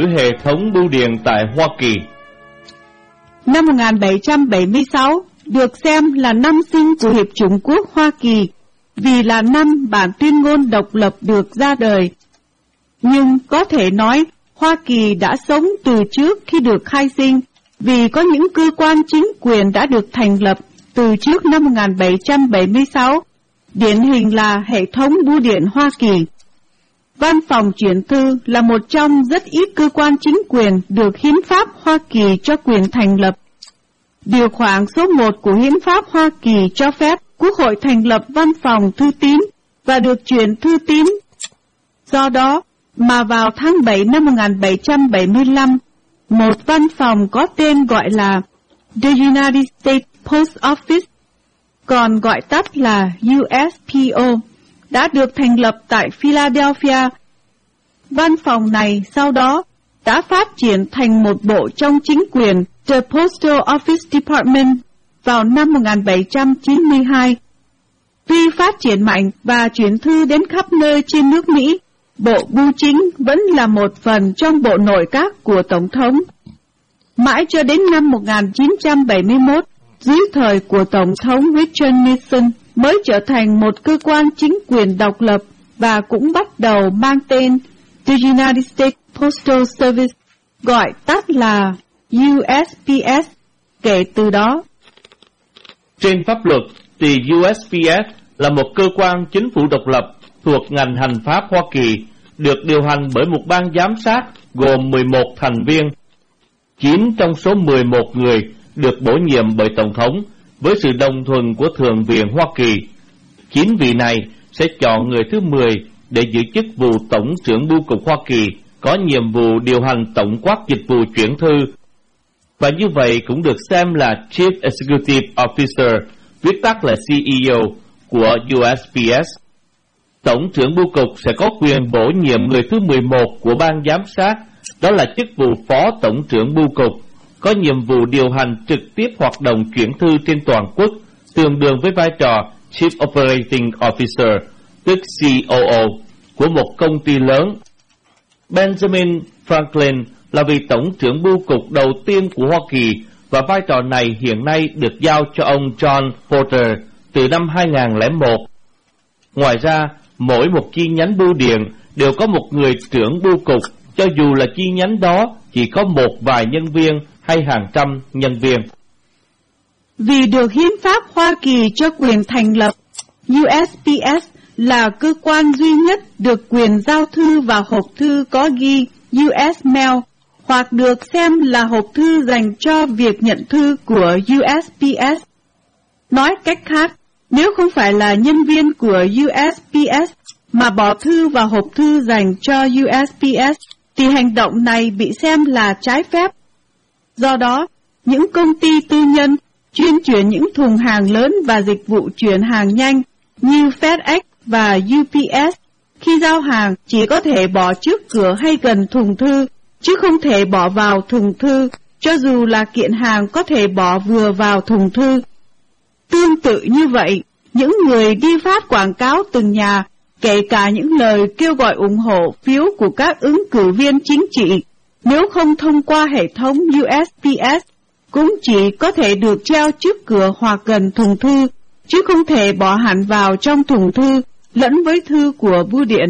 hệ thống bưu điện tại Hoa Kỳ. Năm 1776 được xem là năm sinh của Hiệp chủng quốc Hoa Kỳ vì là năm bản tuyên ngôn độc lập được ra đời. Nhưng có thể nói Hoa Kỳ đã sống từ trước khi được khai sinh vì có những cơ quan chính quyền đã được thành lập từ trước năm 1776, điển hình là hệ thống bưu điện Hoa Kỳ. Văn phòng chuyển thư là một trong rất ít cơ quan chính quyền được Hiến pháp Hoa Kỳ cho quyền thành lập. Điều khoản số 1 của Hiến pháp Hoa Kỳ cho phép Quốc hội thành lập văn phòng thư tín và được chuyển thư tín. Do đó mà vào tháng 7 năm 1775, một văn phòng có tên gọi là The United States Post Office, còn gọi tắt là USPO, đã được thành lập tại Philadelphia. Văn phòng này sau đó đã phát triển thành một bộ trong chính quyền, The Postal Office Department, vào năm 1792. Tuy phát triển mạnh và chuyển thư đến khắp nơi trên nước Mỹ, Bộ Bưu chính vẫn là một phần trong bộ nội các của Tổng thống. Mãi cho đến năm 1971, dưới thời của Tổng thống Richard Nixon mới trở thành một cơ quan chính quyền độc lập và cũng bắt đầu mang tên The United States Postal Service, gọi tắt là USPS, kể từ đó. Trên pháp luật thì USPS là một cơ quan chính phủ độc lập thuộc ngành hành pháp Hoa Kỳ, được điều hành bởi một ban giám sát gồm 11 thành viên. 9 trong số 11 người được bổ nhiệm bởi Tổng thống với sự đồng thuận của Thượng viện Hoa Kỳ. 9 vị này sẽ chọn người thứ 10 để giữ chức vụ Tổng trưởng Bưu cục Hoa Kỳ, có nhiệm vụ điều hành tổng quát dịch vụ chuyển thư, và như vậy cũng được xem là Chief Executive Officer, viết tắt là CEO của USPS. Tổng trưởng Bưu cục sẽ có quyền bổ nhiệm người thứ 11 của ban giám sát, đó là chức vụ Phó Tổng trưởng Bưu cục, có nhiệm vụ điều hành trực tiếp hoạt động chuyển thư trên toàn quốc, tương đương với vai trò Chief Operating Officer, tức COO, của một công ty lớn. Benjamin Franklin là vị Tổng trưởng Bưu cục đầu tiên của Hoa Kỳ, và vai trò này hiện nay được giao cho ông John Porter từ năm 2001. Ngoài ra, mỗi một chi nhánh bưu điện đều có một người trưởng bưu cục, cho dù là chi nhánh đó chỉ có một vài nhân viên hay hàng trăm nhân viên. Vì được Hiến pháp Hoa Kỳ cho quyền thành lập, USPS là cơ quan duy nhất được quyền giao thư vào hộp thư có ghi US Mail, hoặc được xem là hộp thư dành cho việc nhận thư của USPS. Nói cách khác, nếu không phải là nhân viên của USPS mà bỏ thư vào hộp thư dành cho USPS, thì hành động này bị xem là trái phép. Do đó, những công ty tư nhân chuyên chuyển những thùng hàng lớn và dịch vụ chuyển hàng nhanh như FedEx và UPS, khi giao hàng chỉ có thể bỏ trước cửa hay gần thùng thư, chứ không thể bỏ vào thùng thư, cho dù là kiện hàng có thể bỏ vừa vào thùng thư. Tương tự như vậy, những người đi phát quảng cáo từng nhà, kể cả những lời kêu gọi ủng hộ phiếu của các ứng cử viên chính trị, nếu không thông qua hệ thống USPS, cũng chỉ có thể được treo trước cửa hoặc gần thùng thư, chứ không thể bỏ hẳn vào trong thùng thư, lẫn với thư của bưu điện.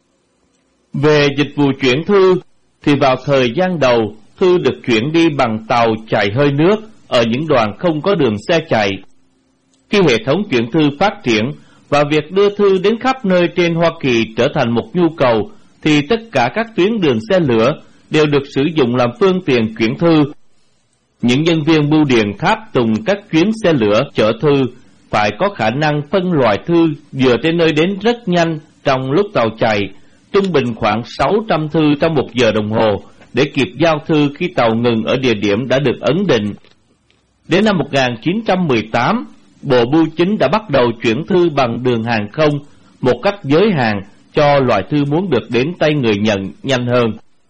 Về dịch vụ chuyển thư, thì vào thời gian đầu, thư được chuyển đi bằng tàu chạy hơi nước ở những đoạn không có đường xe chạy. Khi hệ thống chuyển thư phát triển và việc đưa thư đến khắp nơi trên Hoa Kỳ trở thành một nhu cầu, thì tất cả các tuyến đường xe lửa đều được sử dụng làm phương tiện chuyển thư. Những nhân viên bưu điện tháp tùng các chuyến xe lửa chở thư phải có khả năng phân loại thư vừa tới nơi đến rất nhanh trong lúc tàu chạy, trung bình khoảng 600 thư trong 1 giờ đồng hồ, để kịp giao thư khi tàu ngừng ở địa điểm đã được ấn định. Đến năm 1918, Bộ Bưu chính đã bắt đầu chuyển thư bằng đường hàng không, một cách giới hạn cho loại thư muốn được đến tay người nhận nhanh hơn.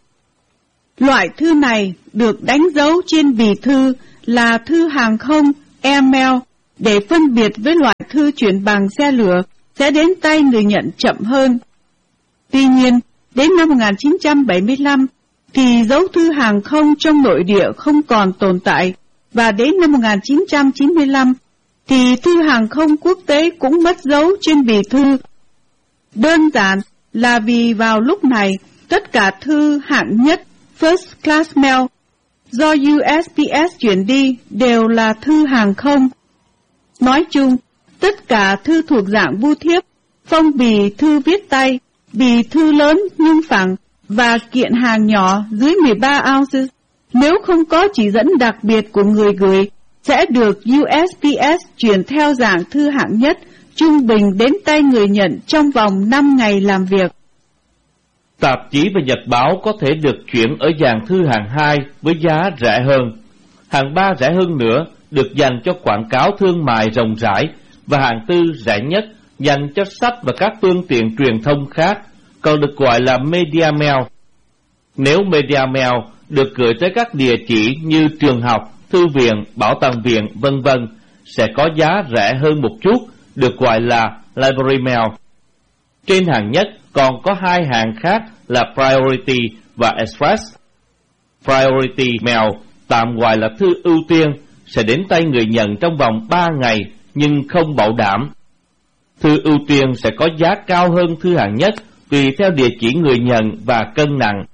Loại thư này được đánh dấu trên bì thư là thư hàng không, airmail, để phân biệt với loại thư chuyển bằng xe lửa sẽ đến tay người nhận chậm hơn. Tuy nhiên, đến năm 1975, thì dấu thư hàng không trong nội địa không còn tồn tại, và đến năm 1995 thì thư hàng không quốc tế cũng mất dấu trên bì thư. Đơn giản là vì vào lúc này tất cả thư hạng nhất First Class Mail do USPS chuyển đi đều là thư hàng không. Nói chung, tất cả thư thuộc dạng bưu thiếp, phong bì thư viết tay, bì thư lớn nhưng phẳng và kiện hàng nhỏ dưới 13 ounces, nếu không có chỉ dẫn đặc biệt của người gửi, sẽ được USPS chuyển theo dạng thư hạng nhất, trung bình đến tay người nhận trong vòng 5 ngày làm việc. Tạp chí và nhật báo có thể được chuyển ở dạng thư hạng 2 với giá rẻ hơn. Hạng 3 rẻ hơn nữa được dành cho quảng cáo thương mại rộng rãi, và hạng 4 rẻ nhất dành cho sách và các phương tiện truyền thông khác, còn được gọi là Media Mail. Nếu Media Mail được gửi tới các địa chỉ như trường học, thư viện, bảo tàng viện, v.v. sẽ có giá rẻ hơn một chút, được gọi là Library Mail. Trên hạng nhất còn có hai hạng khác là Priority và Express. Priority Mail, tạm gọi là thư ưu tiên, sẽ đến tay người nhận trong vòng 3 ngày nhưng không bảo đảm. Thư ưu tiên sẽ có giá cao hơn thư hạng nhất tùy theo địa chỉ người nhận và cân nặng.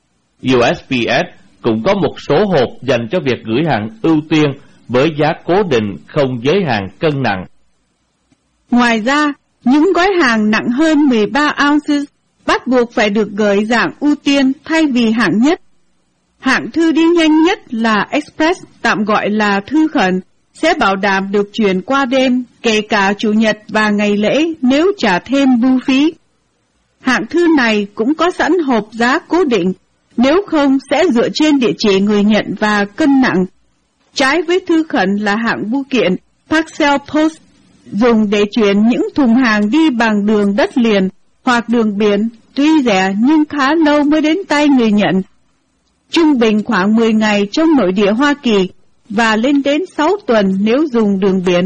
USPS cũng có một số hộp dành cho việc gửi hàng ưu tiên với giá cố định không giới hạn cân nặng. Ngoài ra, những gói hàng nặng hơn 13 ounces bắt buộc phải được gửi dạng ưu tiên thay vì hạng nhất. Hạng thư đi nhanh nhất là Express, tạm gọi là thư khẩn, sẽ bảo đảm được chuyển qua đêm, kể cả Chủ nhật và ngày lễ nếu trả thêm bưu phí. Hạng thư này cũng có sẵn hộp giá cố định, nếu không sẽ dựa trên địa chỉ người nhận và cân nặng. Trái với thư khẩn là hạng bưu kiện, Parcel Post, dùng để chuyển những thùng hàng đi bằng đường đất liền hoặc đường biển, tuy rẻ nhưng khá lâu mới đến tay người nhận. Trung bình khoảng 10 ngày trong nội địa Hoa Kỳ và lên đến 6 tuần nếu dùng đường biển.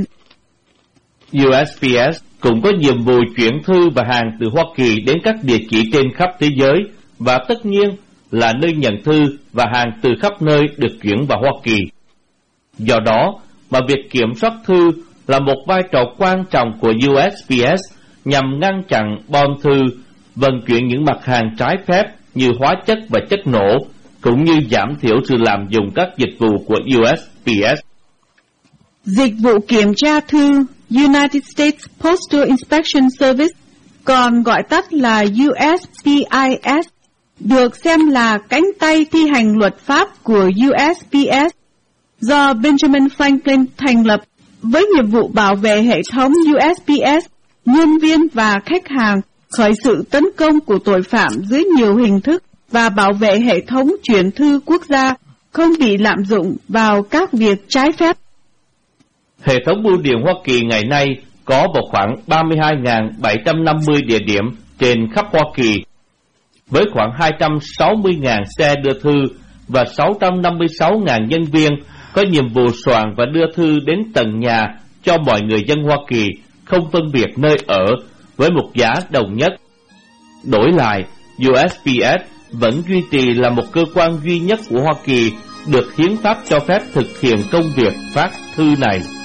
USPS cũng có nhiệm vụ chuyển thư và hàng từ Hoa Kỳ đến các địa chỉ trên khắp thế giới, và tất nhiên là nơi nhận thư và hàng từ khắp nơi được chuyển vào Hoa Kỳ. Do đó mà việc kiểm soát thư là một vai trò quan trọng của USPS nhằm ngăn chặn bom thư, vận chuyển những mặt hàng trái phép như hóa chất và chất nổ, cũng như giảm thiểu sự lạm dụng các dịch vụ của USPS. Dịch vụ kiểm tra thư United States Postal Inspection Service, còn gọi tắt là USPIS, được xem là cánh tay thi hành luật pháp của USPS, do Benjamin Franklin thành lập với nhiệm vụ bảo vệ hệ thống USPS, nhân viên và khách hàng khỏi sự tấn công của tội phạm dưới nhiều hình thức và bảo vệ hệ thống chuyển thư quốc gia không bị lạm dụng vào các việc trái phép. Hệ thống bưu điện Hoa Kỳ ngày nay có vào khoảng 32.750 địa điểm trên khắp Hoa Kỳ, với khoảng 260.000 xe đưa thư và 656.000 nhân viên có nhiệm vụ soạn và đưa thư đến tận nhà cho mọi người dân Hoa Kỳ, không phân biệt nơi ở, với một giá đồng nhất. Đổi lại, USPS vẫn duy trì là một cơ quan duy nhất của Hoa Kỳ được hiến pháp cho phép thực hiện công việc phát thư này.